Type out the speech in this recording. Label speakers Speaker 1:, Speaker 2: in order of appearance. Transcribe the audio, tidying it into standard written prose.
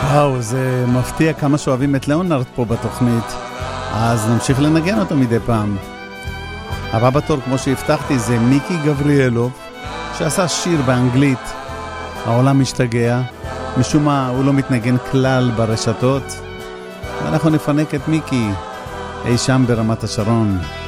Speaker 1: וואו, זה מפתיע כמה שאוהבים את ליאונרד פה בתוכנית. אז נמשיך לנגן אותו מדי פעם. הבא בתור, כמו שהבטחתי, זה מיקי גבריאלוב, שעשה שיר באנגלית. העולם משתגע, משום מה הוא לא מתנגן כלל ברשתות. ואנחנו נפנק את מיקי אי שם ברמת השרון.